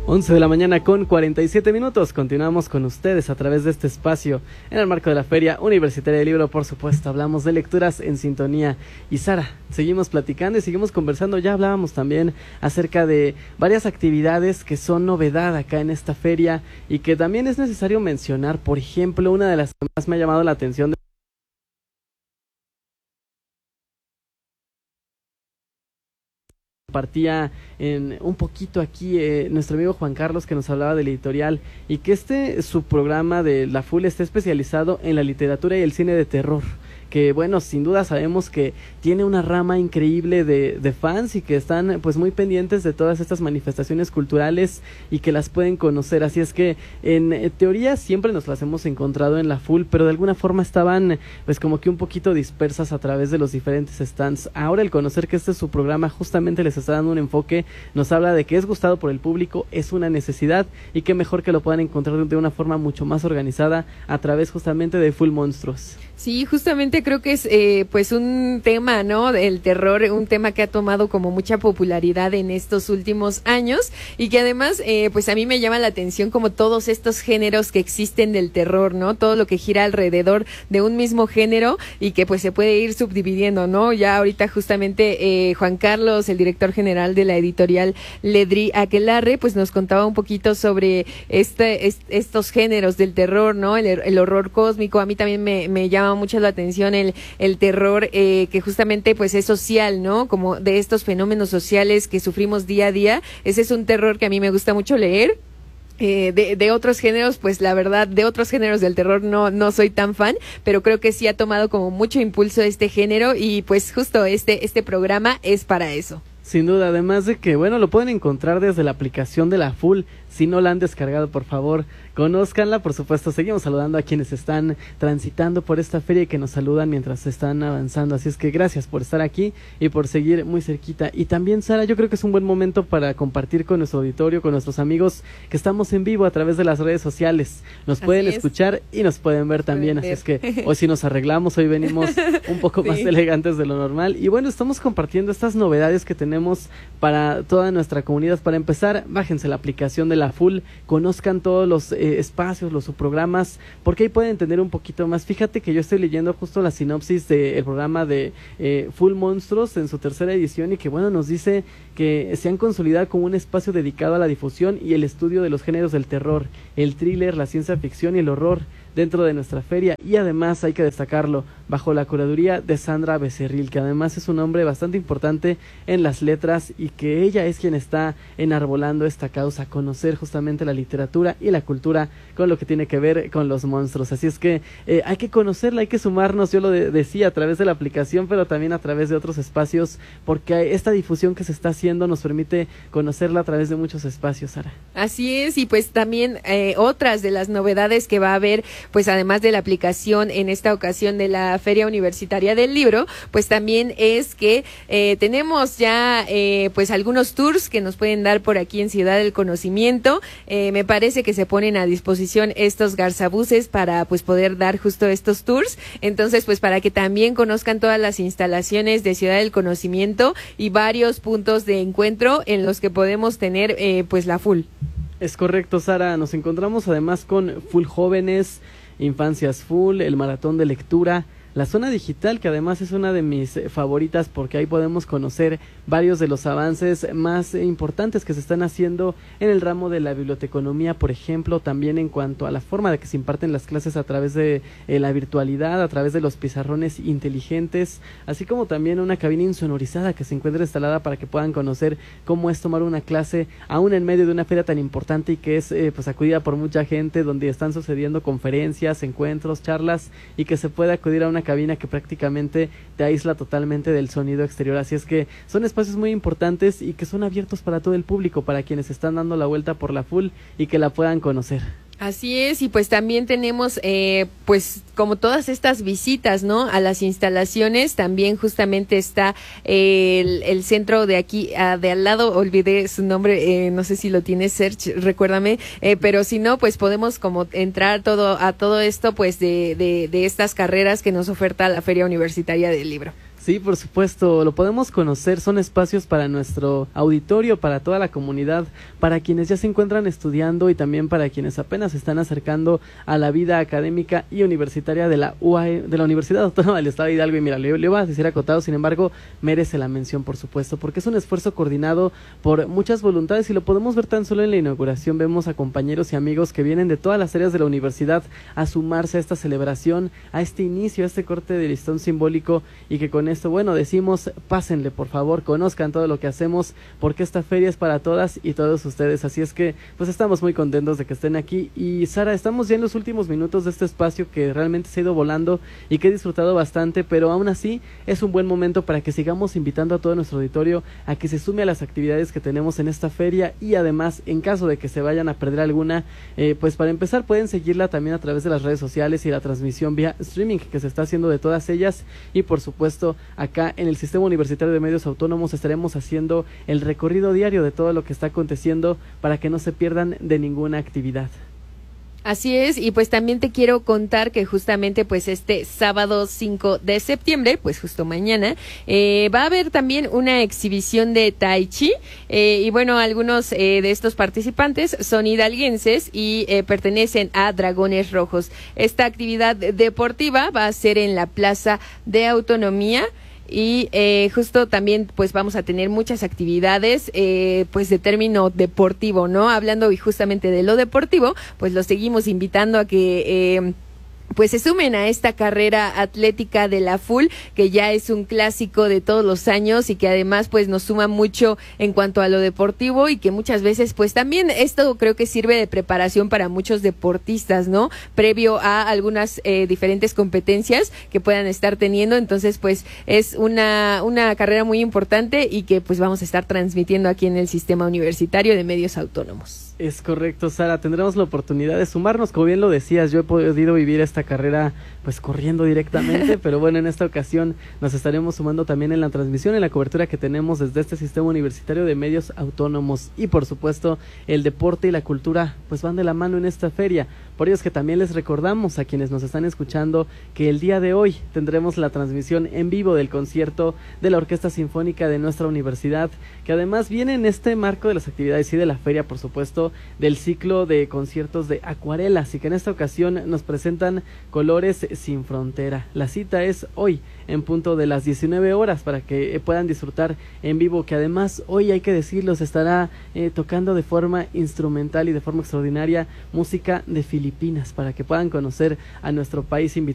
11 de la mañana con 47 minutos. Continuamos con ustedes a través de este espacio en el marco de la Feria Universitaria del Libro. Por supuesto, hablamos de lecturas en sintonía. Y Sara, seguimos platicando y seguimos conversando. Ya hablábamos también acerca de varias actividades que son novedad acá en esta feria y que también es necesario mencionar. Por ejemplo, una de las que más me ha llamado la atención partía en un poquito aquí nuestro amigo Juan Carlos, que nos hablaba del editorial y que su programa de La FUL está especializado en la literatura y el cine de terror, que bueno, sin duda sabemos que tiene una rama increíble de fans y que están pues muy pendientes de todas estas manifestaciones culturales y que las pueden conocer. Así es que en teoría siempre nos las hemos encontrado en La FUL, pero de alguna forma estaban pues como que un poquito dispersas a través de los diferentes stands. Ahora el conocer que este es su programa justamente les está dando un enfoque, nos habla de que es gustado por el público, es una necesidad y que mejor que lo puedan encontrar de una forma mucho más organizada a través justamente de Full Monstruos. Sí, justamente creo que es pues un tema, ¿no? El terror, un tema que ha tomado como mucha popularidad en estos últimos años y que además pues a mí me llama la atención como todos estos géneros que existen del terror, ¿no? Todo lo que gira alrededor de un mismo género y que pues se puede ir subdividiendo, ¿no? Ya ahorita justamente Juan Carlos, el director general de la editorial Ledri Aquelarre, pues nos contaba un poquito sobre estos géneros del terror, ¿no? El horror cósmico. A mí también me llama mucho la atención el terror que justamente pues es social, ¿no? Como de estos fenómenos sociales que sufrimos día a día. Ese es un terror que a mí me gusta mucho leer. De otros géneros, pues la verdad, de otros géneros del terror no soy tan fan, pero creo que sí ha tomado como mucho impulso este género y pues justo este programa es para eso. Sin duda, además de que, bueno, lo pueden encontrar desde la aplicación de La FUL. Si no la han descargado, por favor, conózcanla. Por supuesto, seguimos saludando a quienes están transitando por esta feria y que nos saludan mientras están avanzando. Así es que gracias por estar aquí y por seguir muy cerquita. Y también, Sara, yo creo que es un buen momento para compartir con nuestro auditorio, con nuestros amigos, que estamos en vivo a través de las redes sociales. Nos pueden escuchar y nos pueden ver también. Así es que hoy sí nos arreglamos, hoy venimos un poco más elegantes de lo normal. Y bueno, estamos compartiendo estas novedades que tenemos para toda nuestra comunidad. Para empezar, bájense la aplicación de La FUL, conozcan todos los espacios, los subprogramas, porque ahí pueden entender un poquito más. Fíjate que yo estoy leyendo justo la sinopsis del programa de Full Monstruos en su tercera edición y que bueno, nos dice que se han consolidado como un espacio dedicado a la difusión y el estudio de los géneros del terror, el thriller, la ciencia ficción y el horror dentro de nuestra feria, y además hay que destacarlo, bajo la curaduría de Sandra Becerril, que además es un hombre bastante importante en las letras y que ella es quien está enarbolando esta causa, conocer justamente la literatura y la cultura con lo que tiene que ver con los monstruos. Así es que hay que conocerla, hay que sumarnos, yo lo decía, a través de la aplicación, pero también a través de otros espacios, porque esta difusión que se está haciendo nos permite conocerla a través de muchos espacios, Sara. Así es, y pues también otras de las novedades que va a haber, pues además de la aplicación en esta ocasión de la Feria Universitaria del Libro, pues también es que tenemos ya pues algunos tours que nos pueden dar por aquí en Ciudad del Conocimiento. Me parece que se ponen a disposición estos garzabuses para pues poder dar justo estos tours. Entonces pues para que también conozcan todas las instalaciones de Ciudad del Conocimiento y varios puntos de encuentro en los que podemos tener pues la FUL. Es correcto, Sara. Nos encontramos además con Full Jóvenes, Infancias Full, el Maratón de Lectura, la Zona Digital, que además es una de mis favoritas porque ahí podemos conocer varios de los avances más importantes que se están haciendo en el ramo de la biblioteconomía, por ejemplo, también en cuanto a la forma de que se imparten las clases a través de la virtualidad, a través de los pizarrones inteligentes, así como también una cabina insonorizada que se encuentra instalada para que puedan conocer cómo es tomar una clase aún en medio de una feria tan importante y que es pues acudida por mucha gente, donde están sucediendo conferencias, encuentros, charlas y que se puede acudir a una cabina que prácticamente te aísla totalmente del sonido exterior. Así es que son espacios muy importantes y que son abiertos para todo el público, para quienes están dando la vuelta por la FUL y que la puedan conocer. Así es, y pues también tenemos pues como todas estas visitas, ¿no? A las instalaciones, también justamente está el centro de aquí, de al lado, olvidé su nombre, no sé si lo tienes, Serge, recuérdame, pero si no, pues podemos como entrar a todo esto, pues de estas carreras que nos oferta la Feria Universitaria del Libro. Sí, por supuesto, lo podemos conocer, son espacios para nuestro auditorio, para toda la comunidad, para quienes ya se encuentran estudiando y también para quienes apenas se están acercando a la vida académica y universitaria de la UAE, de la Universidad Autónoma del Estado de Hidalgo. Y mira, le iba a decir acotado, sin embargo, merece la mención, por supuesto, porque es un esfuerzo coordinado por muchas voluntades y lo podemos ver tan solo en la inauguración. Vemos a compañeros y amigos que vienen de todas las áreas de la universidad a sumarse a esta celebración, a este inicio, a este corte de listón simbólico, y que con esto, bueno, decimos, pásenle por favor, conozcan todo lo que hacemos, porque esta feria es para todas y todos ustedes, así es que pues estamos muy contentos de que estén aquí. Y Sara, estamos ya en los últimos minutos de este espacio que realmente se ha ido volando y que he disfrutado bastante, pero aún así es un buen momento para que sigamos invitando a todo nuestro auditorio a que se sume a las actividades que tenemos en esta feria, y además, en caso de que se vayan a perder alguna, pues para empezar pueden seguirla también a través de las redes sociales y la transmisión vía streaming que se está haciendo de todas ellas. Y por supuesto, acá en el Sistema Universitario de Medios Autónomos estaremos haciendo el recorrido diario de todo lo que está aconteciendo para que no se pierdan de ninguna actividad. Así es, y pues también te quiero contar que justamente pues este sábado 5 de septiembre, pues justo mañana, va a haber también una exhibición de Tai Chi, y bueno, algunos de estos participantes son hidalguenses y pertenecen a Dragones Rojos. Esta actividad deportiva va a ser en la Plaza de Autonomía. Y justo también pues vamos a tener muchas actividades pues de término deportivo, ¿no? Hablando y justamente de lo deportivo, pues los seguimos invitando a que pues se sumen a esta carrera atlética de la FUL, que ya es un clásico de todos los años y que además pues nos suma mucho en cuanto a lo deportivo, y que muchas veces pues también esto creo que sirve de preparación para muchos deportistas, ¿no? Previo a algunas diferentes competencias que puedan estar teniendo. Entonces pues es una carrera muy importante y que pues vamos a estar transmitiendo aquí en el Sistema Universitario de Medios Autónomos. Es correcto, Sara, tendremos la oportunidad de sumarnos, como bien lo decías, yo he podido vivir esta carrera pues corriendo directamente, pero bueno, en esta ocasión nos estaremos sumando también en la transmisión, en la cobertura que tenemos desde este Sistema Universitario de Medios Autónomos. Y por supuesto, el deporte y la cultura pues van de la mano en esta feria. Por ello es que también les recordamos a quienes nos están escuchando que el día de hoy tendremos la transmisión en vivo del concierto de la Orquesta Sinfónica de nuestra universidad, que además viene en este marco de las actividades y de la feria, por supuesto, del ciclo de conciertos de acuarelas, y que en esta ocasión nos presentan Colores sin Frontera. La cita es hoy en punto de las 19 horas para que puedan disfrutar en vivo, que además hoy, hay que decirlo, se estará tocando de forma instrumental y de forma extraordinaria música de Filipinas, para que puedan conocer a nuestro país invitado.